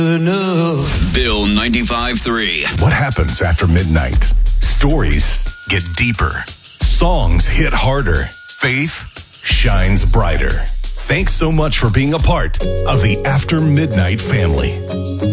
Bill 95.3. What happens after midnight? Stories get deeper. Songs hit harder. Faith shines brighter. Thanks so much for being a part of the After Midnight family.